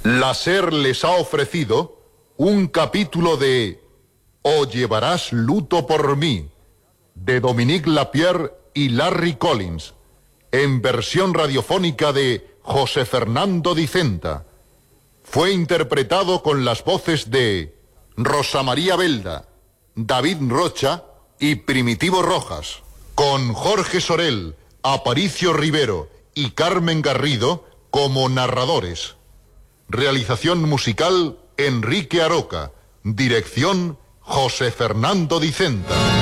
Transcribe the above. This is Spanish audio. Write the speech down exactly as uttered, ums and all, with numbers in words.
La SER les ha ofrecido un capítulo de O llevarás luto por mí, de Dominique Lapierre y Larry Collins, en versión radiofónica de José Fernando Dicenta. Fue interpretado con las voces de Rosa María Belda, David Rocha y Primitivo Rojas, con Jorge Sorel, Aparicio Rivero y Carmen Garrido como narradores. Realización musical, Enrique Aroca. Dirección, José Fernando Dicenta.